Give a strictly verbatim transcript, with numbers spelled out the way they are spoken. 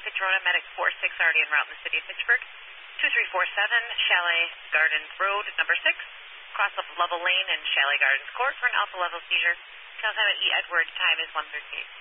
Victorona, medic four six already en route in the city of Fitchburg. two three four seven, Chalet Gardens Road, number six. Cross of Level Lane and Chalet Gardens Court for an alpha level seizure. Tail time at E. Edward, time is one thirty-eight.